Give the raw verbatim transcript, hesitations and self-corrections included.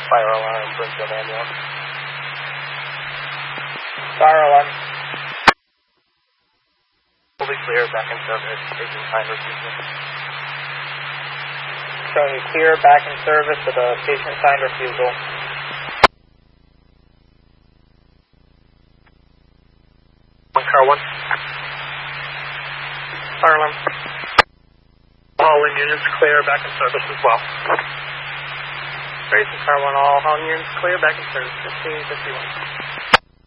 Fire alarm, Bridgefield ambulance. Fire alarm. Fully clear, back in service, patient sign refusal. Showing you clear, back in service with a patient signed refusal. One car one. Fire alarm. All in units clear, back in service as well. Racing car one, all, all units clear, back in service, fifteen fifty-one.